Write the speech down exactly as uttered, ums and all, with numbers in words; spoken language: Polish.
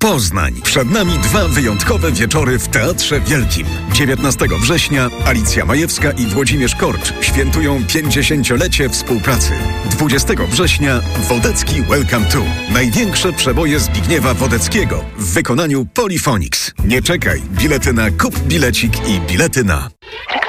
Poznań. Przed nami dwa wyjątkowe wieczory w Teatrze Wielkim. dziewiętnastego września Alicja Majewska i Włodzimierz Korcz świętują pięćdziesięciolecie współpracy. dwudziestego września Wodecki Welcome to. Największe przeboje Zbigniewa Wodeckiego w wykonaniu Polyphonics. Nie czekaj, bilety na Kup Bilecik i bilety na...